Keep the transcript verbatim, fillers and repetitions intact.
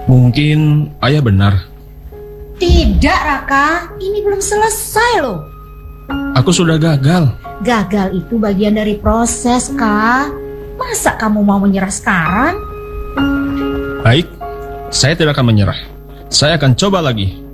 Mungkin ayah benar. Tidak, Raka. Ini belum selesai loh. Aku sudah gagal. Gagal itu bagian dari proses, Kak. Masa kamu mau menyerah sekarang? Baik, saya tidak akan menyerah. Saya akan coba lagi.